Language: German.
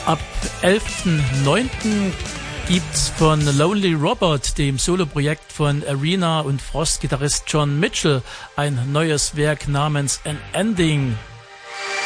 Ab 11.09. gibt's von Lonely Robot, dem Soloprojekt von Arena und Frost-Gitarrist John Mitchell, ein neues Werk namens An Ending.